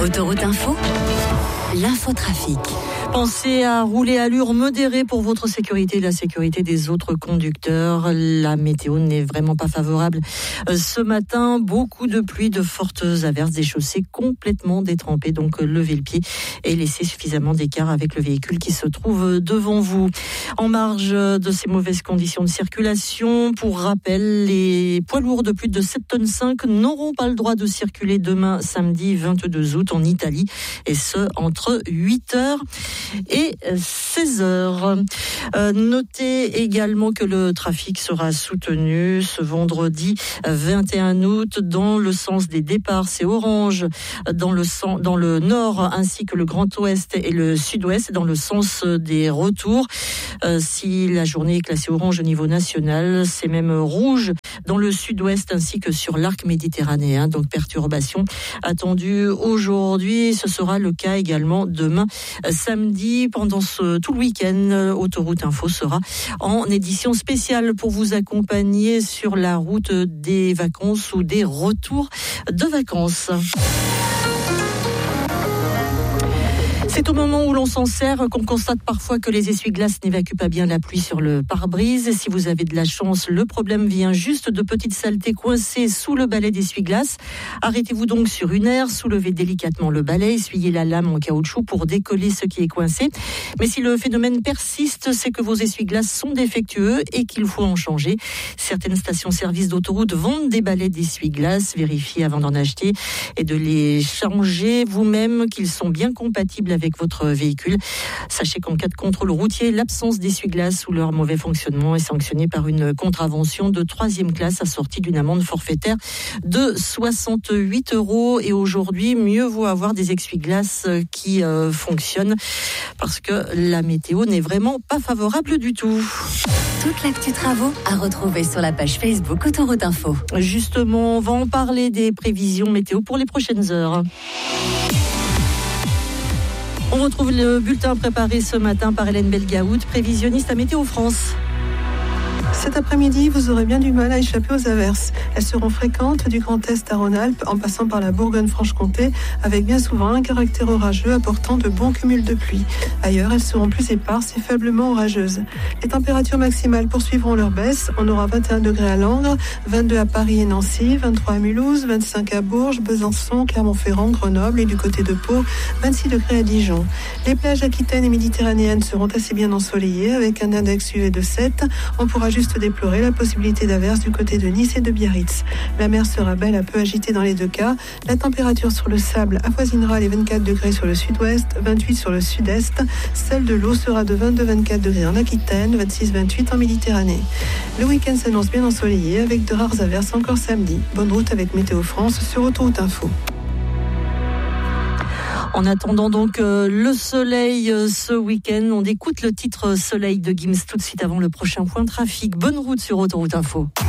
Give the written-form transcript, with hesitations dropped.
Autoroute Info, l'infotrafic. Pensez à rouler à allure modérée pour votre sécurité et la sécurité des autres conducteurs. La météo n'est vraiment pas favorable. Ce matin, beaucoup de pluie, de fortes averses, des chaussées complètement détrempées. Donc levez le pied et laissez suffisamment d'écart avec le véhicule qui se trouve devant vous. En marge de ces mauvaises conditions de circulation, pour rappel, les poids lourds de plus de 7,5 tonnes n'auront pas le droit de circuler demain, samedi 22 août, en Italie, et ce, entre 8h et 16h. Notez également que le trafic sera soutenu ce vendredi 21 août dans le sens des départs, c'est orange dans le nord ainsi que le Grand Ouest et le Sud-Ouest, dans le sens des retours. Si la journée est classée orange au niveau national, c'est même rouge dans le Sud-Ouest ainsi que sur l'arc méditerranéen. Donc perturbation attendue aujourd'hui. Ce sera le cas également demain samedi. Pendant tout le week-end, Autoroute Info sera en édition spéciale pour vous accompagner sur la route des vacances ou des retours de vacances. C'est au moment où l'on s'en sert qu'on constate parfois que les essuie-glaces n'évacuent pas bien la pluie sur le pare-brise. Si vous avez de la chance, le problème vient juste de petites saletés coincées sous le balai d'essuie-glaces. Arrêtez-vous donc sur une aire, soulevez délicatement le balai, essuyez la lame en caoutchouc pour décoller ce qui est coincé. Mais si le phénomène persiste, c'est que vos essuie-glaces sont défectueux et qu'il faut en changer. Certaines stations-service d'autoroute vendent des balais d'essuie-glaces. Vérifiez avant d'en acheter et de les changer vous-même qu'ils sont bien compatibles avec votre véhicule. Sachez qu'en cas de contrôle routier, l'absence d'essuie-glaces ou leur mauvais fonctionnement est sanctionnée par une contravention de 3e classe assortie d'une amende forfaitaire de 68 €. Et aujourd'hui, mieux vaut avoir des essuie-glaces qui fonctionnent parce que la météo n'est vraiment pas favorable du tout. Toute l'actu travaux à retrouver sur la page Facebook Autoroute Info. Justement, on va en parler des prévisions météo pour les prochaines heures. On retrouve le bulletin préparé ce matin par Hélène Belgaout, prévisionniste à Météo France. Cet après-midi, vous aurez bien du mal à échapper aux averses. Elles seront fréquentes du Grand Est à Rhône-Alpes en passant par la Bourgogne-Franche-Comté, avec bien souvent un caractère orageux apportant de bons cumuls de pluie. Ailleurs, elles seront plus éparses et faiblement orageuses. Les températures maximales poursuivront leur baisse. On aura 21 degrés à Langres, 22 à Paris et Nancy, 23 à Mulhouse, 25 à Bourges, Besançon, Clermont-Ferrand, Grenoble et du côté de Pau, 26 degrés à Dijon. Les plages aquitaines et méditerranéennes seront assez bien ensoleillées avec un index UV de 7. On pourra juste déplorer la possibilité d'averses du côté de Nice et de Biarritz. La mer sera belle, un peu agitée dans les deux cas. La température sur le sable avoisinera les 24 degrés sur le sud-ouest, 28 sur le sud-est. Celle de l'eau sera de 22-24 degrés en Aquitaine, 26-28 en Méditerranée. Le week-end s'annonce bien ensoleillé avec de rares averses encore samedi. Bonne route avec Météo France sur Autoroute Info. En attendant donc le soleil ce week-end, on écoute le titre Soleil de Gims tout de suite avant le prochain point trafic. Bonne route sur Autoroute Info.